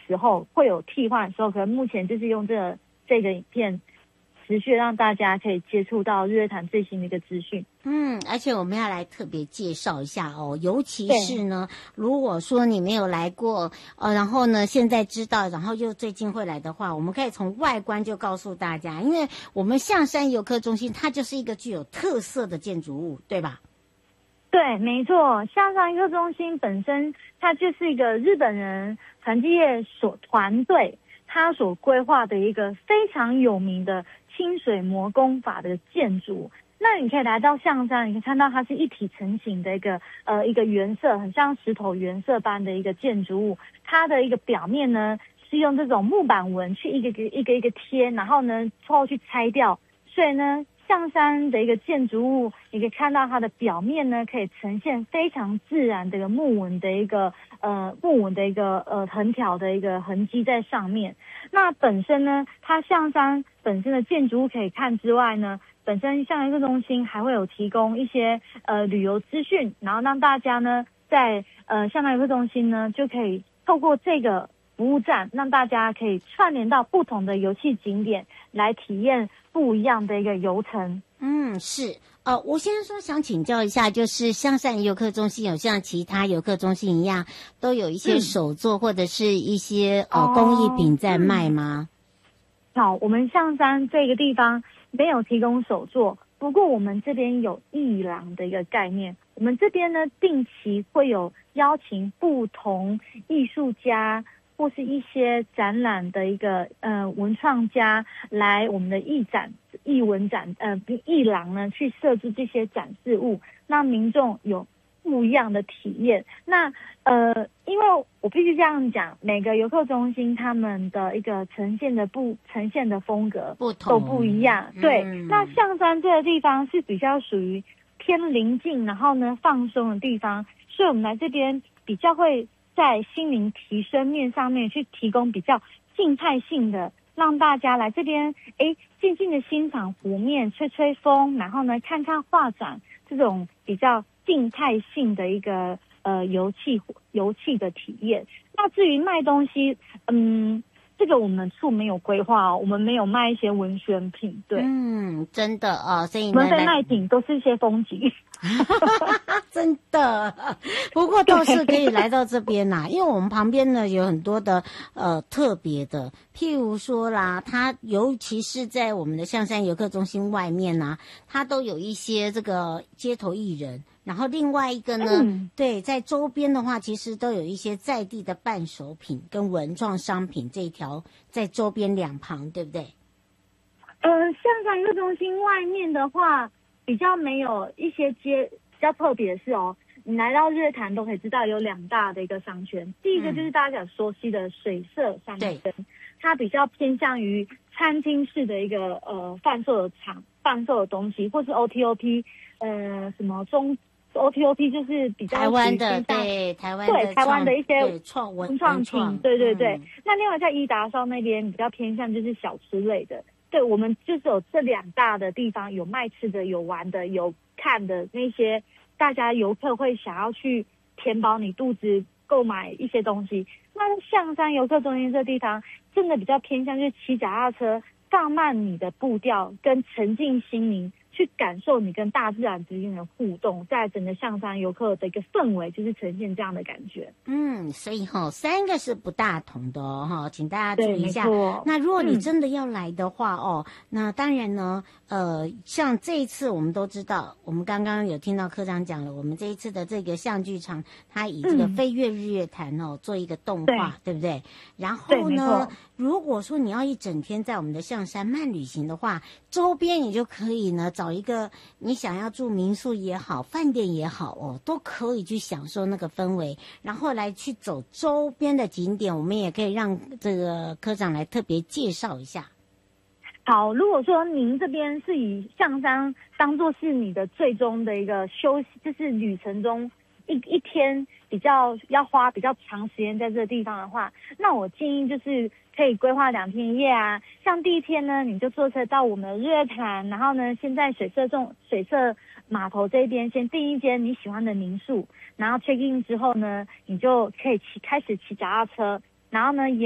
时候会有替换的时候，可能目前就是用这个影片持续让大家可以接触到日月潭最新的一个资讯。 而且我们要来特别介绍一下哦，尤其是呢，如果说你没有来过，然后呢现在知道，然后又最近会来的话，我们可以从外观就告诉大家，因为我们象山游客中心它就是一个具有特色的建筑物，对吧？ 对，没错，象山游客中心本身它就是一个日本人传记业团队他所规划的一个非常有名的清水模工法的建筑。那你可以来到象山，你可以看到它是一体成型的一个原色，很像石头原色般的一个建筑物。它的一个表面呢是用这种木板纹去一个贴，然后呢之后去拆掉，所以呢象山的一个建筑物，你可以看到它的表面呢可以呈现非常自然的一个木纹的一个横条的一个痕迹在上面。那本身呢，它象山本身的建筑物可以看之外呢，本身象山游客中心还会有提供一些旅游资讯，然后让大家呢在象山游客中心呢就可以透过这个服务站，让大家可以串联到不同的游憩景点，来体验不一样的一个游程。 是。我先说想请教一下，就是象山游客中心有像其他游客中心一样，都有一些手作或者是一些工艺品在卖吗？ 好，我们象山这个地方没有提供手作，不过我们这边有艺廊的一个概念。我们这边呢，定期会有邀请不同艺术家或是一些展览的一个文创家来我们的艺廊呢去设置这些展示物，让民众有不一样的体验。那因为我必须这样讲，每个游客中心他们的一个呈现的风格都不一样。对，那象山这个地方是比较属于偏临近，然后呢放松的地方，所以我们来这边比较会在心灵提升面上面去提供比较静态性的，让大家来这边静静的欣赏湖面，吹吹风，然后呢看看画展，这种比较静态性的一个游憩的体验。那至于卖东西，这个我们处没有规划我们没有卖一些文宣品。对， 真的所以我们的卖品都是一些风景。 真的，不过倒是可以来到这边啦，因为我们旁边呢有很多的特别的，譬如说啦，它尤其是在我们的象山游客中心外面啊，它都有一些这个街头艺人。然后另外一个呢，对，在周边的话，其实都有一些在地的伴手品跟文创商品这一条在周边两旁，对不对？ 象山游客中心外面的话，比较没有一些比较特别的是你来到日月潭都可以知道有两大的一个商圈。第一个就是大家熟悉的水社商圈，它比较偏向于餐厅式的一个贩售的东西，或是 OTOP， 什么OTOP 就是比较台湾的，对台湾的一些文创品，对。那另外在伊达烧那边比较偏向就是小吃类的。对，我们就是有这两大的地方，有卖吃的，有玩的，有看的那些，大家游客会想要去填饱你肚子，购买一些东西。那象山游客中心这地方真的比较偏向就是骑脚踏车，放慢你的步调，跟沉浸心灵，去感受你跟大自然之间的互动，在整个象山游客的一个氛围，就是呈现这样的感觉。 所以三个是不大同的请大家注意一下。那如果你真的要来的话那当然呢，像这一次我们都知道，我们刚刚有听到科长讲了，我们这一次的这个象剧场，它以这个飞跃日月潭做一个动画，对不对？然后呢，如果说你要一整天在我们的象山慢旅行的话，周边你就可以呢找一个你想要住民宿也好，饭店也好都可以去享受那个氛围，然后来去走周边的景点，我们也可以让这个科长来特别介绍一下。 好，如果说您这边是以象山当作是你的最终的一个休息，就是旅程中一天要花比较长时间在这个地方的话，那我建议就是可以规划2天1夜啊。像第一天呢，你就坐车到我们的日月潭，然后呢，先在水社码头这边先订一间你喜欢的民宿，然后 check in 之后呢，你就可以开始骑脚踏车，然后呢